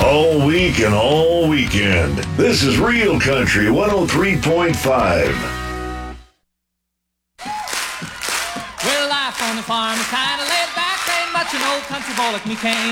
All week and all weekend. This is Real Country 103.5. Well, life on the farm is kind of laid back. Ain't much an old country boy like me can